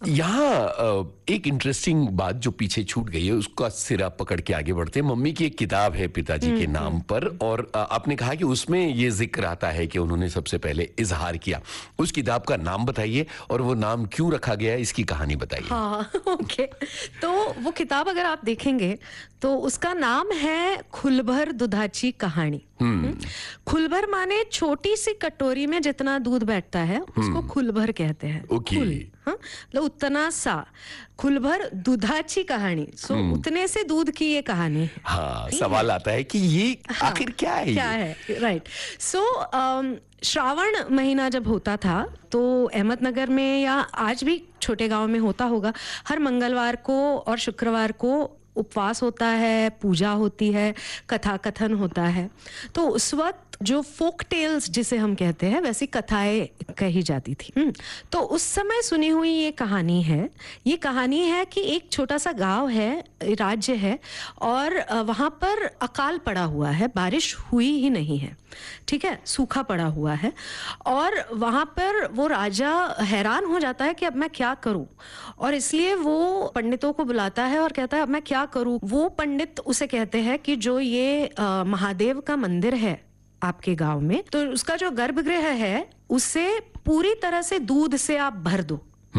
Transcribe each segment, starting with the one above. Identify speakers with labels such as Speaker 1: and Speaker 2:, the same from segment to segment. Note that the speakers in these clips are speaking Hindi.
Speaker 1: यहाँ एक इंटरेस्टिंग बात जो पीछे छूट गई है उसका सिरा पकड़ के आगे बढ़ते हैं। मम्मी की एक किताब है पिताजी के नाम पर, और आपने कहा कि उसमें ये जिक्र आता है कि उन्होंने सबसे पहले इजहार किया। उस किताब का नाम बताइए और वो नाम क्यों रखा गया, इसकी कहानी बताइए।
Speaker 2: हाँ, ओके। तो वो किताब अगर आप देखेंगे तो उसका नाम है खुलभर दुधाची कहानी। खुलभर माने छोटी सी कटोरी में जितना दूध बैठता है उसको खुलभर कहते हैं। खुल, हाँ, मतलब उतना सा। खुलभर दुधाची कहानी, सो उतने से दूध की ये कहानी है।
Speaker 1: हाँ, सवाल आता है कि ये आखिर क्या है?
Speaker 2: क्या है, राइट। सो श्रावण महीना जब होता था तो अहमदनगर में या आज भी छोटे गांव में होता होगा, हर मंगलवार को और शुक्रवार को उपवास होता है, पूजा होती है, कथा कथन होता है। तो उस वक्त जो फोक टेल्स जिसे हम कहते हैं वैसी कथाएं कही जाती थी। तो उस समय सुनी हुई ये कहानी है। ये कहानी है कि एक छोटा सा गांव है, राज्य है, और वहां पर अकाल पड़ा हुआ है, बारिश हुई ही नहीं है, ठीक है, सूखा पड़ा हुआ है। और वहां पर वो राजा हैरान हो जाता है कि अब मैं क्या करूं, और इसलिए वो पंडितों को बुलाता है और कहता है अब मैं क्या करूं। वो पंडित उसे कहते हैं कि जो ये महादेव का मंदिर है आपके गांव में, तो उसका जो गर्भगृह है उसे पूरी तरह से दूध से आप भर दो।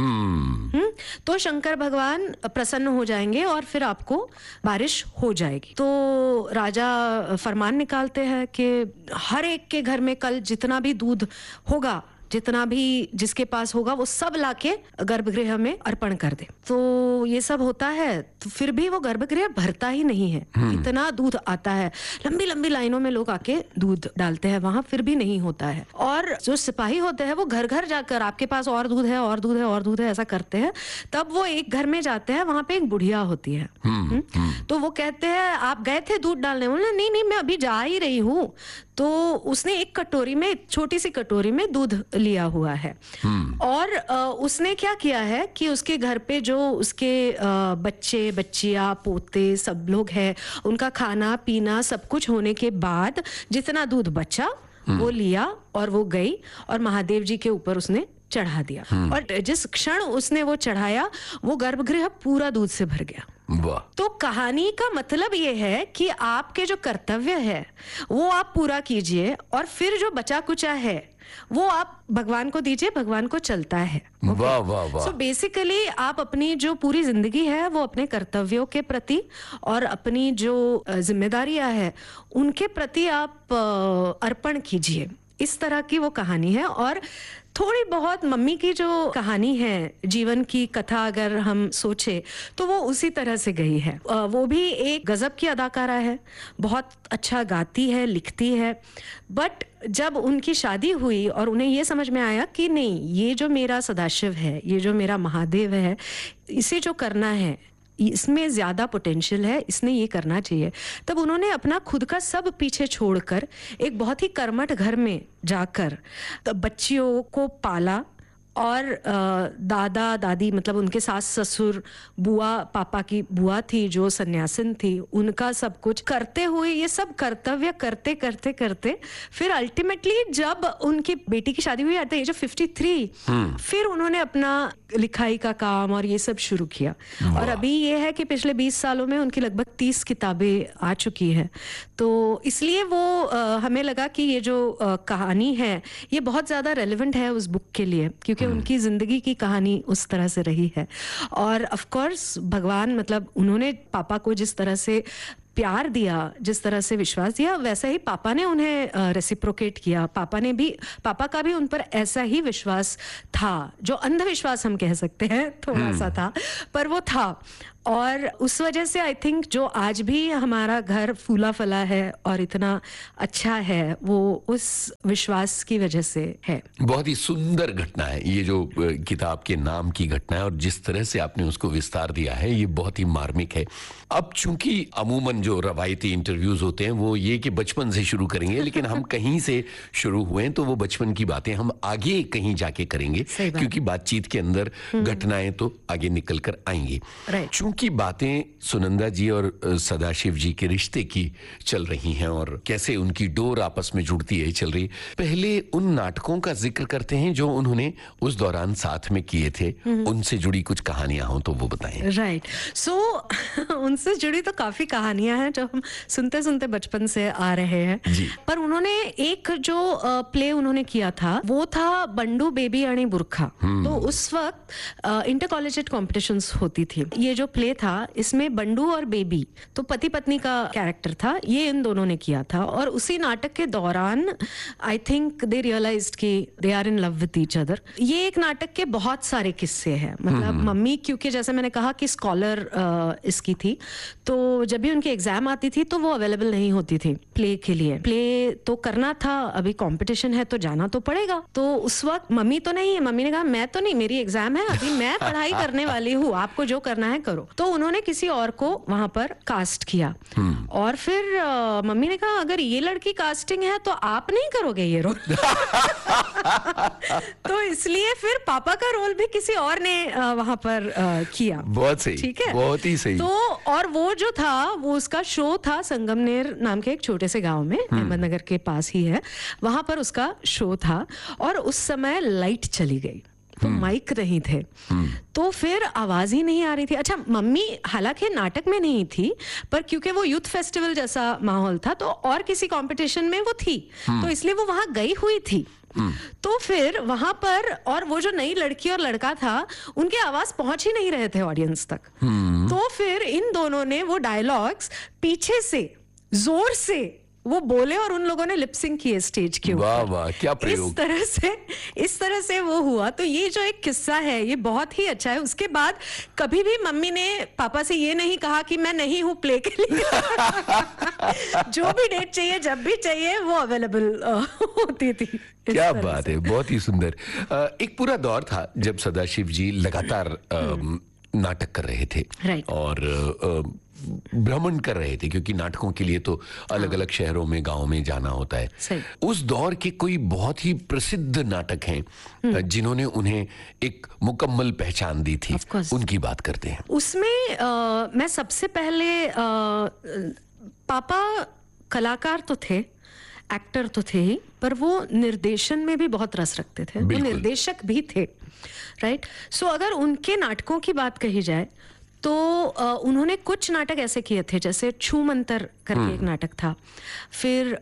Speaker 2: तो शंकर भगवान प्रसन्न हो जाएंगे और फिर आपको बारिश हो जाएगी। तो राजा फरमान निकालते हैं कि हर एक के घर में कल जितना भी दूध होगा, जितना भी जिसके पास होगा, वो सब लाके गर्भगृह में अर्पण कर दे। तो ये सब होता है, तो फिर भी वो गर्भगृह भरता ही नहीं है। इतना दूध आता है, लंबी लंबी लाइनों में लोग आके दूध डालते हैं वहां, फिर भी नहीं होता है। और जो सिपाही होते हैं वो घर घर जाकर आपके पास और दूध है, और दूध है, और दूध है, ऐसा करते हैं। तब वो एक घर में जाते हैं, वहां पे एक बुढ़िया होती है। तो वो कहते हैं आप गए थे दूध डालने? बोले नहीं नहीं, मैं अभी जा ही रही हूँ। तो उसने एक कटोरी में, छोटी सी कटोरी में दूध लिया हुआ है, और उसने क्या किया है कि उसके घर पे जो उसके बच्चे बच्चियां पोते सब लोग हैं, उनका खाना पीना सब कुछ होने के बाद जितना दूध बचा वो लिया और वो गई और महादेव जी के ऊपर उसने चढ़ा दिया। और जिस क्षण उसने वो चढ़ाया, वो गर्भगृह पूरा दूध से भर गया। तो कहानी का मतलब ये है कि आपके जो कर्तव्य है वो आप पूरा कीजिए, और फिर जो बचा कुचा है वो आप भगवान को दीजिए, भगवान को चलता है।
Speaker 1: वाह वाह वाह।
Speaker 2: सो बेसिकली आप अपनी जो पूरी जिंदगी है वो अपने कर्तव्यों के प्रति और अपनी जो जिम्मेदारियां है उनके प्रति आप अर्पण कीजिए। इस तरह की वो कहानी है। और थोड़ी बहुत मम्मी की जो कहानी है, जीवन की कथा अगर हम सोचे तो वो उसी तरह से गई है। वो भी एक गजब की अदाकारा है, बहुत अच्छा गाती है, लिखती है। बट जब उनकी शादी हुई और उन्हें ये समझ में आया कि नहीं, ये जो मेरा सदाशिव है, ये जो मेरा महादेव है, इसे जो करना है, इसमें ज्यादा पोटेंशियल है, इसने ये करना चाहिए, तब उन्होंने अपना खुद का सब पीछे छोड़कर एक बहुत ही कर्मठ घर में जाकर बच्चियों को पाला। और दादा दादी मतलब उनके सास ससुर, बुआ, पापा की बुआ थी जो सन्यासिन थी, उनका सब कुछ करते हुए, ये सब कर्तव्य करते करते करते फिर अल्टीमेटली जब उनकी बेटी की शादी हुई एट द एज ऑफ 53, फिर उन्होंने अपना लिखाई का काम और ये सब शुरू किया। और अभी ये है कि पिछले 20 सालों में उनकी लगभग 30 किताबें आ चुकी है। तो इसलिए वो हमें लगा कि ये जो कहानी है ये बहुत ज्यादा रेलेवेंट है उस बुक के लिए, क्योंकि उनकी जिंदगी की कहानी उस तरह से रही है। और ऑफ कोर्स भगवान, मतलब उन्होंने पापा को जिस तरह से प्यार दिया, जिस तरह से विश्वास दिया, वैसे ही पापा ने उन्हें रेसिप्रोकेट किया। पापा का भी उन पर ऐसा ही विश्वास था, जो अंधविश्वास हम कह सकते हैं थोड़ा सा था, पर वो था। और उस वजह से आई थिंक जो आज भी हमारा घर फूला फला है और इतना अच्छा है, वो उस विश्वास की वजह से है।
Speaker 1: बहुत ही सुंदर घटना है ये जो किताब के नाम की घटना है, और जिस तरह से आपने उसको विस्तार दिया है ये बहुत ही मार्मिक है। अब चूंकि अमूमन जो रवायती इंटरव्यूज होते हैं वो ये कि बचपन से शुरू करेंगे, लेकिन हम कहीं से शुरू हुए हैं तो वो बचपन की बातें हम आगे कहीं जाके करेंगे, क्योंकि बातचीत के अंदर घटनाएं तो आगे निकल कर आएंगी।
Speaker 2: राइट।
Speaker 1: चूंकि बातें सुनंदा जी और सदाशिव जी के रिश्ते की चल रही हैं और कैसे उनकी डोर आपस में जुड़ती है चल रही, पहले उन नाटकों का जिक्र करते हैं जो उन्होंने उस दौरान साथ में किए थे, उनसे जुड़ी कुछ कहानियां हो तो वो बताएं।
Speaker 2: राइट, सो उनसे जुड़ी तो काफी कहानियां हैं जो हम सुनते सुनते बचपन से आ रहे हैं
Speaker 1: जी।
Speaker 2: पर उन्होंने एक जो प्ले उन्होंने किया था वो था बंडू बेबी आणि बुरखा। तो उस वक्त इंटर कॉलेजिएट कॉम्पिटिशन्स होती थी। ये जो प्ले था इसमें बंडू और बेबी तो पति पत्नी का कैरेक्टर था, ये इन दोनों ने किया था और उसी नाटक के दौरान आई थिंक दे रियलाइज्ड कि they are in love with each other. ये एक नाटक के बहुत सारे किस्से हैं, मतलब मम्मी क्योंकि जैसे मैंने कहा कि स्कॉलर इसकी थी, तो जब भी उनकी एग्जाम आती थी तो वो अवेलेबल नहीं होती थी प्ले के लिए। प्ले तो करना था, अभी कंपटीशन है तो जाना तो पड़ेगा। तो उस वक्त मम्मी तो नहीं है, मम्मी ने कहा मैं तो नहीं, मेरी एग्जाम है अभी, मैं पढ़ाई करने वाली हूँ, आपको जो करना है करो। तो उन्होंने किसी और को वहां पर कास्ट किया और फिर मम्मी ने कहा अगर ये लड़की कास्टिंग है तो आप नहीं करोगे ये रोल। तो इसलिए फिर पापा का रोल भी किसी और ने वहां पर किया।
Speaker 1: बहुत सही,
Speaker 2: ठीक है,
Speaker 1: बहुत ही सही।
Speaker 2: तो और वो जो था वो उसका शो था संगमनेर नाम के एक छोटे से गांव में, अहमदनगर के पास ही है, वहां पर उसका शो था और उस समय लाइट चली गई तो माइक नहीं थे, तो फिर आवाज ही नहीं आ रही थी। अच्छा, मम्मी हालांकि नाटक में नहीं थी पर क्योंकि वो यूथ फेस्टिवल जैसा माहौल था तो और किसी कंपटीशन में वो थी, तो इसलिए वो वहां गई हुई थी। तो फिर वहां पर और वो जो नई लड़की और लड़का था उनकी आवाज पहुंच ही नहीं रहे थे ऑडियंस तक। तो फिर इन दोनों ने वो डायलॉग्स पीछे से जोर से वो बोले और उन लोगों ने लिपसिंग किए स्टेज के ऊपर।
Speaker 1: वाह वाह, क्या प्रयोग।
Speaker 2: इस तरह से वो हुआ। तो ये जो एक किस्सा है ये बहुत ही अच्छा है। उसके बाद कभी भी मम्मी ने पापा से ये नहीं कहा कि मैं नहीं हूं प्ले के लिए। जो भी डेट चाहिए जब भी चाहिए वो अवेलेबल होती थी।
Speaker 1: क्या बात है, बहुत ही सुंदर। एक पूरा दौर था जब सदाशिव जी लगातार नाटक कर रहे थे
Speaker 2: Right.
Speaker 1: और भ्रमण कर रहे थे क्योंकि नाटकों के लिए तो अलग अलग शहरों में गांव में जाना होता है।
Speaker 2: सही।
Speaker 1: उस दौर के कोई बहुत ही प्रसिद्ध नाटक हैं जिन्होंने उन्हें एक मुकम्मल पहचान दी थी,
Speaker 2: Of course.
Speaker 1: उनकी बात करते हैं।
Speaker 2: उसमें मैं सबसे पहले पापा कलाकार तो थे, एक्टर तो थे ही, पर वो निर्देशन में भी बहुत रस रखते थे, वो
Speaker 1: बिल्कुल।
Speaker 2: निर्देशक भी थे। राइट, सो अगर उनके नाटकों की बात कही जाए तो उन्होंने कुछ नाटक ऐसे किए थे जैसे छू मंतर करके एक नाटक था, फिर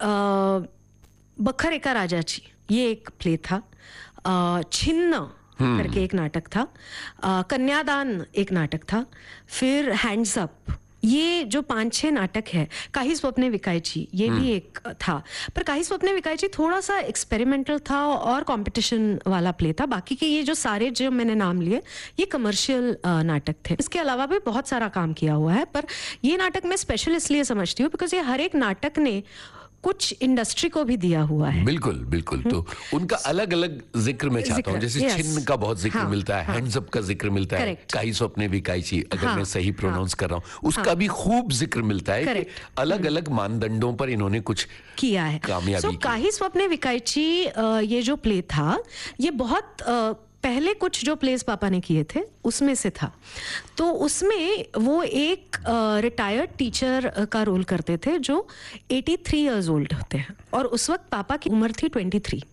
Speaker 2: बखर एका राजाची ये एक प्ले था, छिन्न करके एक नाटक था, कन्यादान एक नाटक था, फिर हैंड्स अप, ये जो 5-6 नाटक है, काही स्वप्ने विकायची ये भी एक था। पर काही स्वप्ने विकायची थोड़ा सा एक्सपेरिमेंटल था और कंपटीशन वाला प्ले था। बाकी के ये जो सारे जो मैंने नाम लिए ये कमर्शियल नाटक थे। इसके अलावा भी बहुत सारा काम किया हुआ है, पर ये नाटक मैं स्पेशल इसलिए समझती हूँ बिकॉज ये हर एक नाटक ने कुछ इंडस्ट्री को भी दिया हुआ है।
Speaker 1: बिल्कुल बिल्कुल। तो उनका अलग अलग जिक्र मैं चाहता हूँ, जैसे
Speaker 2: yes.
Speaker 1: छिन्न का बहुत जिक्र
Speaker 2: हाँ,
Speaker 1: मिलता है, हैंड्स अप का जिक्र मिलता है,
Speaker 2: Correct.
Speaker 1: काही स्वप्ने विकायची अगर
Speaker 2: हाँ,
Speaker 1: मैं सही प्रोनाउंस कर रहा हूँ उसका भी खूब जिक्र मिलता है कि अलग अलग मानदंडों पर इन्होंने कुछ
Speaker 2: किया है।
Speaker 1: कामयाबी की।
Speaker 2: काही स्वप्ने विकायची ये जो प्ले था ये बहुत पहले कुछ जो प्लेस पापा ने किए थे उसमें से था। तो उसमें वो एक रिटायर्ड टीचर का रोल करते थे जो 83 इयर्स ओल्ड होते हैं और उस वक्त पापा की उम्र थी 23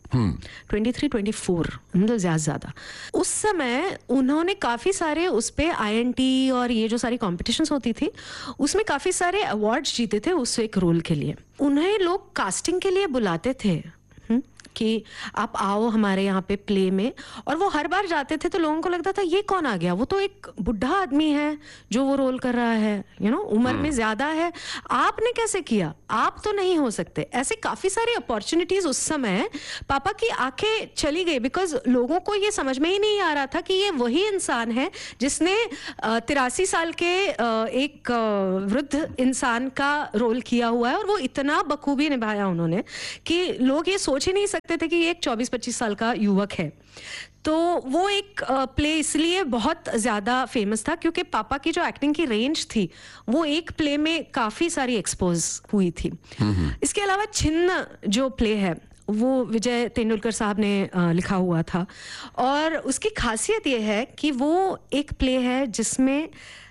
Speaker 2: 24, मतलब ज्यादा। उस समय उन्होंने काफी सारे उस पे INT और ये जो सारी कॉम्पिटिशन्स होती थी उसमें काफी सारे अवार्ड्स जीते थे उस एक रोल के लिए। उन्हें लोग कास्टिंग के लिए बुलाते थे कि आप आओ हमारे यहाँ पे प्ले में, और वो हर बार जाते थे तो लोगों को लगता था ये कौन आ गया, वो तो एक बुढ़ा आदमी है जो वो रोल कर रहा है, उम्र में ज्यादा है, आपने कैसे किया, आप तो नहीं हो सकते। ऐसे काफी सारी अपॉर्चुनिटीज उस समय पापा की आंखें चली गई बिकॉज लोगों को ये समझ में ही नहीं आ रहा था कि ये वही इंसान है जिसने 83 साल के एक वृद्ध इंसान का रोल किया हुआ है और वो इतना बखूबी निभाया उन्होंने कि लोग ये सोच ही नहीं सकते थे कि ये एक 24-25 साल का युवक है। तो वो एक प्ले इसलिए बहुत ज्यादा फेमस था क्योंकि पापा की जो एक्टिंग की रेंज थी वो एक प्ले में काफी सारी एक्सपोज हुई थी। इसके अलावा छिन्न जो प्ले है वो विजय तेंदुलकर साहब ने लिखा हुआ था और उसकी खासियत ये है कि वो एक प्ले है जिसमें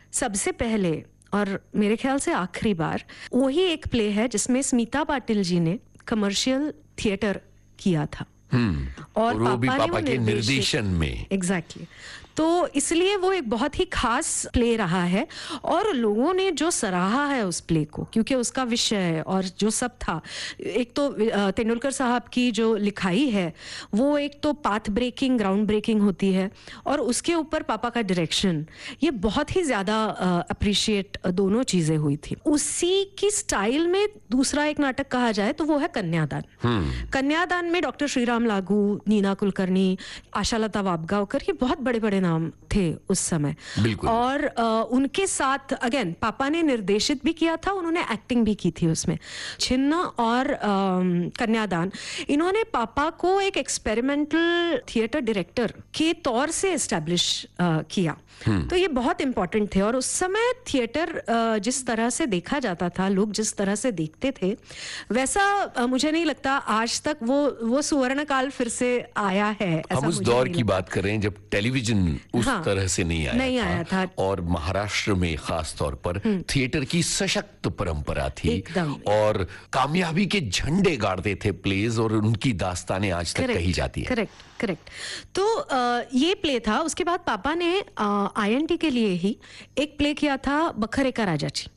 Speaker 2: सबसे पहले और मेरे ख्याल से आखिरी बार वही एक प्ले है जिसमें स्मिता पाटिल जी ने कमर्शियल थिएटर किया था।
Speaker 1: और वो भी
Speaker 2: ने
Speaker 1: पापा के निर्देशन में।
Speaker 2: एग्जैक्टली तो इसलिए वो एक बहुत ही खास प्ले रहा है और लोगों ने जो सराहा है उस प्ले को, क्योंकि उसका विषय और जो सब था, एक तो तेंदुलकर साहब की जो लिखाई है वो एक तो पाथ ब्रेकिंग, ग्राउंड ब्रेकिंग होती है, और उसके ऊपर पापा का डायरेक्शन, ये बहुत ही ज्यादा अप्रिशिएट दोनों चीजें हुई थी। उसी की स्टाइल में दूसरा एक नाटक कहा जाए तो वो है कन्यादान। कन्यादान में डॉक्टर श्रीराम लागू, नीना कुलकर्णी, आशालता वाबगांवकर, ये बहुत बड़े बड़े नाम थे उस समय। और उनके साथ अगेन पापा ने निर्देशित भी किया था, उन्होंने एक्टिंग भी की थी उसमें। छिन्न और कन्यादान, इन्होंने पापा को एक एक्सपेरिमेंटल थिएटर डायरेक्टर के तौर से एस्टैब्लिश किया। तो ये बहुत इंपॉर्टेंट थे। और उस समय थिएटर जिस तरह से देखा जाता था, लोग जिस तरह से देखते थे, वैसा मुझे नहीं लगता आज तक वो सुवर्ण काल फिर से आया है।
Speaker 1: हम उस दौर की बात कर रहे हैं जब टेलीविजन उस तरह से नहीं आया था। और महाराष्ट्र में खास तौर पर थिएटर की सशक्त परंपरा थी और कामयाबी के झंडे गाड़ते थे प्लेज, और उनकी दास्तानें आज तक कही जाती है।
Speaker 2: करेक्ट। तो ये प्ले था। उसके बाद पापा ने INT के लिए ही एक प्ले किया था, बखरे का राजाची।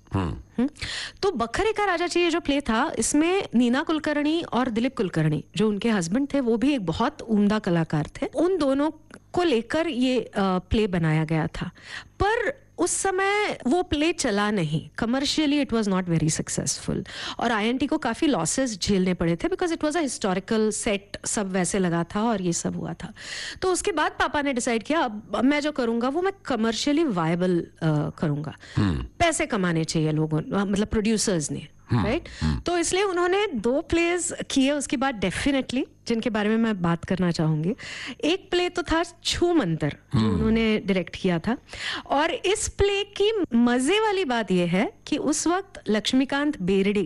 Speaker 2: तो बखरे का राजाची ये जो प्ले था, इसमें नीना कुलकर्णी और दिलीप कुलकर्णी जो उनके हस्बैंड थे, वो भी एक बहुत उम्दा कलाकार थे। उन दोनों को लेकर ये प्ले बनाया गया था, पर उस समय वो प्ले चला नहीं, commercially it was not very successful, और INT को काफी लॉसेस झेलने पड़े थे because it was a historical set, सब वैसे लगा था और ये सब हुआ था। तो उसके बाद पापा ने डिसाइड किया अब मैं जो करूंगा वो मैं कमर्शियली वायबल करूंगा। पैसे कमाने चाहिए लोगों, मतलब प्रोड्यूसर्स ने, राइट। तो इसलिए उन्होंने 2 प्लेज किए उसके बाद डेफिनेटली, जिनके बारे में मैं बात करना चाहूंगी। एक प्ले तो था छू मंतर, जो उन्होंने डायरेक्ट किया था। और इस प्ले की मजे वाली बात यह है कि उस वक्त लक्ष्मीकांत बेर्डे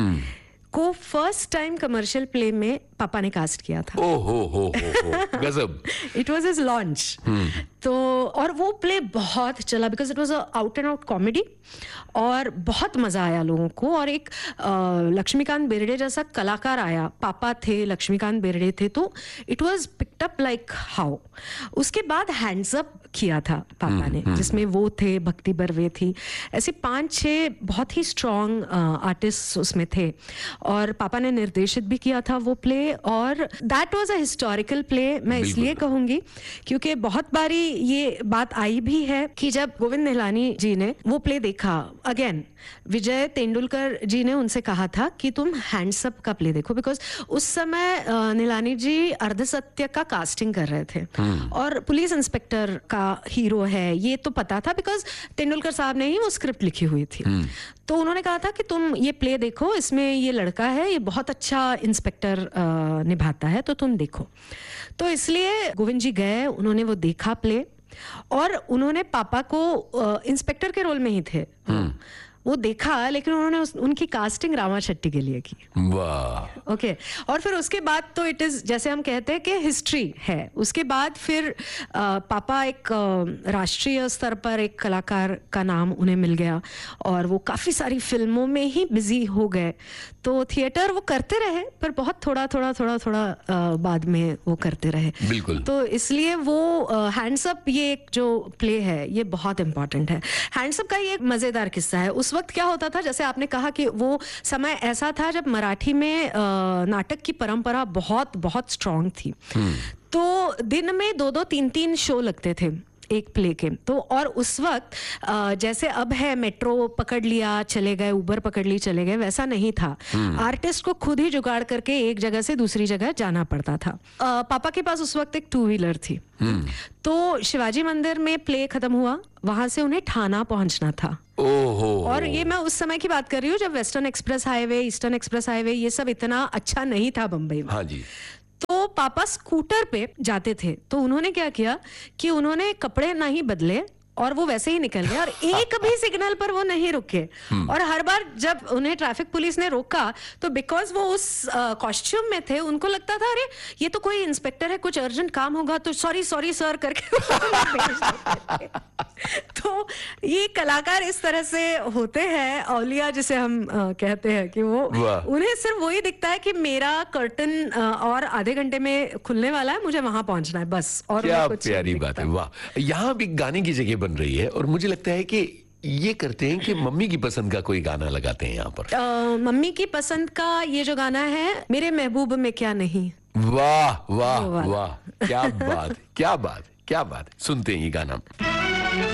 Speaker 2: को फर्स्ट टाइम कमर्शियल प्ले में पापा ने कास्ट किया था।
Speaker 1: हो गजब।
Speaker 2: It was his launch. तो और वो प्ले बहुत चला because it was a out and out comedy, और बहुत मजा आया लोगों को। और एक लक्ष्मीकांत बेर्डे जैसा कलाकार आया, पापा थे, लक्ष्मीकांत बेर्डे थे, तो it was picked up like how. उसके बाद हैंड्स अप किया था पापा ने, जिसमें वो थे, भक्ति बर्वे थी, ऐसे 5-6 बहुत ही स्ट्रॉन्ग आर्टिस्ट उसमें थे। और पापा ने निर्देशित भी किया था वो प्ले, और that was a historical play. मैं इसलिए कहूंगी क्योंकि बहुत बारी ये बात आई भी है कि जब गोविंद निहलानी जी ने वो प्ले देखा, अगेन विजय तेंदुलकर जी ने उनसे कहा था कि तुम हैंड्सअप का प्ले देखो, बिकॉज उस समय निहलानी जी अर्धसत्य का कास्टिंग कर रहे थे और पुलिस इंस्पेक्टर का हीरो है ये तो पता था बिकॉज तेंदुलकर साहब ने ही वो स्क्रिप्ट लिखी हुई थी। तो उन्होंने कहा था कि तुम ये प्ले देखो, इसमें ये लड़का है, ये बहुत अच्छा इंस्पेक्टर निभाता है, तो तुम देखो। तो इसलिए गोविंद जी गए, उन्होंने वो देखा प्ले, और उन्होंने पापा को इंस्पेक्टर के रोल में ही थे, वो देखा, लेकिन उन्होंने उनकी कास्टिंग रामा शेट्टी के लिए की।
Speaker 1: वाह।
Speaker 2: ओके। और फिर उसके बाद तो इट इज, जैसे हम कहते हैं कि हिस्ट्री है। उसके बाद फिर पापा एक राष्ट्रीय स्तर पर एक कलाकार का नाम उन्हें मिल गया, और वो काफी सारी फिल्मों में ही बिजी हो गए। तो थिएटर वो करते रहे, पर बहुत थोड़ा बाद में वो करते रहे।
Speaker 1: बिल्कुल।
Speaker 2: तो इसलिए वो हैंड्सअप, ये एक जो प्ले है ये बहुत इंपॉर्टेंट है। हैंड्सअप का ये एक मजेदार किस्सा है। उस वक्त क्या होता था, जैसे आपने कहा कि वो समय ऐसा था जब मराठी में नाटक की परंपरा बहुत बहुत स्ट्रांग थी। तो दिन में 2-2, 3-3 शो लगते थे एक प्ले के। तो और उस वक्त जैसे अब है मेट्रो पकड़ लिया चले गए, उबर पकड़ ली चले गए, वैसा नहीं था। आर्टिस्ट को खुद ही जुगाड़ करके एक जगह से दूसरी जगह जाना पड़ता था। पापा के पास उस वक्त एक 2-व्हीलर थी। तो शिवाजी मंदिर में प्ले खत्म हुआ, वहां से उन्हें ठाणा पहुंचना था। और ये मैं उस समय की बात कर रही हूँ जब western express highway, eastern express highway, ये सब इतना अच्छा नहीं था बम्बई में।
Speaker 1: हाँ जी।
Speaker 2: तो पापा स्कूटर पे जाते थे, तो उन्होंने क्या किया कि उन्होंने कपड़े नहीं बदले और वो वैसे ही निकल गए, और एक भी सिग्नल पर वो नहीं रुके। और हर बार जब उन्हें ट्रैफिक पुलिस ने रोका तो बिकॉज वो उस कॉस्ट्यूम में थे, उनको लगता था अरे ये तो कोई इंस्पेक्टर है, कुछ अर्जेंट काम होगा, तो सॉरी सर करके तो ये कलाकार इस तरह से होते हैं, औलिया जिसे हम कहते हैं कि वो, उन्हें सिर्फ वही दिखता है कि मेरा कर्टन और आधे घंटे में खुलने वाला है, मुझे वहां पहुंचना है बस। और
Speaker 1: क्या
Speaker 2: कुछ
Speaker 1: प्यारी बात है, वाह। यहाँ भी गाने की जगह बन रही है और मुझे लगता है कि ये करते हैं कि मम्मी की पसंद का कोई गाना लगाते हैं यहाँ पर।
Speaker 2: मम्मी की पसंद का ये जो गाना है, मेरे महबूब में क्या नहीं।
Speaker 1: वाह वाह वाह, क्या बात, क्या बात, क्या बात। सुनते हैं ये गाना।